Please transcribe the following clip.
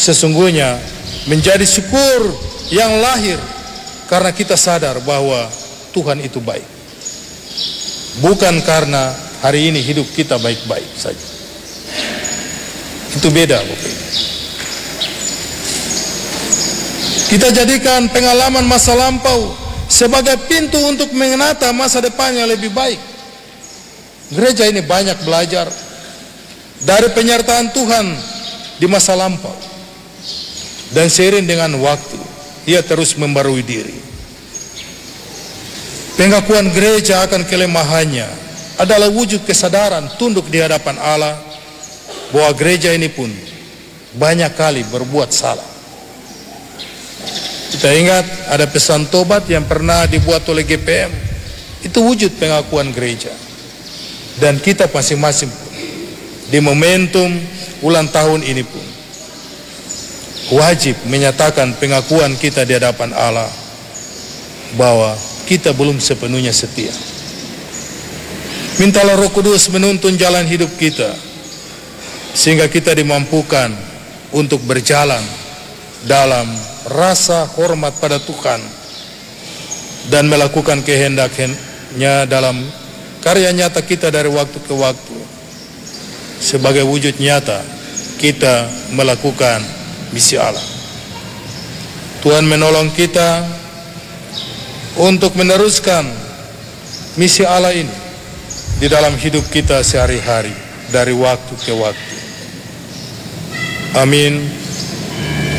sesungguhnya menjadi syukur yang lahir karena kita sadar bahwa Tuhan itu baik, bukan karena hari ini hidup kita baik-baik saja. Itu beda, Bapak Ibu. Kita jadikan pengalaman masa lampau sebagai pintu untuk menata masa depan yang lebih baik. Gereja ini banyak belajar dari penyertaan Tuhan di masa lampau, dan seiring dengan waktu ia terus membarui diri. Pengakuan gereja akan kelemahannya adalah wujud kesadaran tunduk di hadapan Allah bahwa gereja ini pun banyak kali berbuat salah. Kita ingat ada pesan tobat yang pernah dibuat oleh GPM, itu wujud pengakuan gereja. Dan kita masing-masing pun di momentum ulang tahun ini pun wajib menyatakan pengakuan kita di hadapan Allah bahwa kita belum sepenuhnya setia. Mintalah Roh Kudus menuntun jalan hidup kita sehingga kita dimampukan untuk berjalan dalam rasa hormat pada Tuhan dan melakukan kehendak-Nya dalam karya nyata kita dari waktu ke waktu. Sebagai wujud nyata kita melakukan misi Allah. Tuhan menolong kita untuk meneruskan misi Allah ini di dalam hidup kita sehari-hari dari waktu ke waktu. Amin.